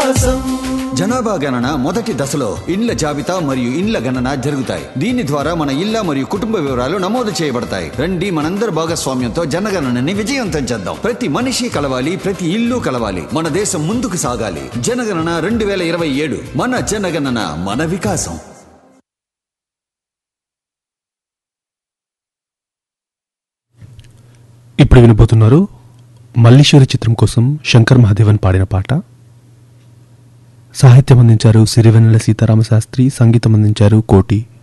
వికాసం. జనాభా గణన మొదటి దశలో ఇండ్ల జాబితా మరియు ఇండ్ల గణన జరుగుతాయి. దీని ద్వారా మన ఇళ్ల మరియు కుటుంబ వివరాలు నమోదు చేయబడతాయి. రండి మనందరి భాగస్వామ్యంతో జనగణనని విజయవంతం చేద్దాం. ప్రతి మనిషి కలవాలి, ప్రతి ఇల్లు కలవాలి. మన దేశం ముందుకు సాగాలి. జనగణన 2027. మన జనగణన మన వికాసం. ఇప్పుడు వినబోతున్నారు మల్లీశ్వరి చిత్రం కోసం శంకర్ మహాదేవన్ పాడిన పాట. సాహిత్యం అందించారు సిరివెన్నెల సీతారామశాస్త్రి, సంగీతం అందించారు కోటి.